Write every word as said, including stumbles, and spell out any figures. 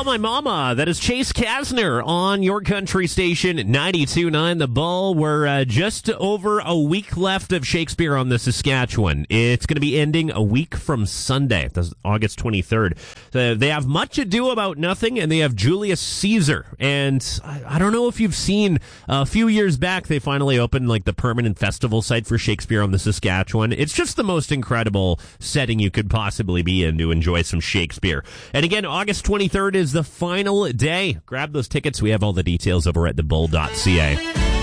Call My Mama. That is Chase Kasner on your country station, ninety-two point nine The Bull. We're uh, just over a week left of Shakespeare on the Saskatchewan. It's going to be ending a week from Sunday. That's August twenty-third. Uh, they have Much Ado About Nothing, and they have Julius Caesar. And I, I don't know if you've seen, uh, a few years back, they finally opened like the permanent festival site for Shakespeare on the Saskatchewan. It's just the most incredible setting you could possibly be in to enjoy some Shakespeare. And again, August twenty-third is the final day. Grab those tickets. We have all the details over at the bull dot c a.